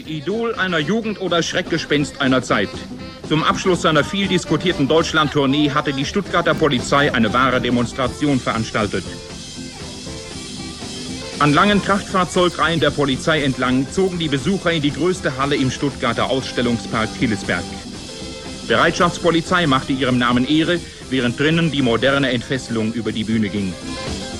Idol einer Jugend oder Schreckgespenst einer Zeit. Zum Abschluss seiner viel diskutierten Deutschland-Tournee hatte die Stuttgarter Polizei eine wahre Demonstration veranstaltet. An langen Kraftfahrzeugreihen der Polizei entlang zogen die Besucher in die größte Halle im Stuttgarter Ausstellungspark Hillesberg. Bereitschaftspolizei machte ihrem Namen Ehre, während drinnen die moderne Entfesselung über die Bühne ging.